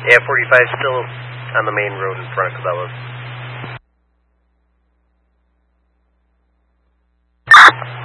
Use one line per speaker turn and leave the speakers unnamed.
Yeah, 45 still on the main road in front of Cabela's.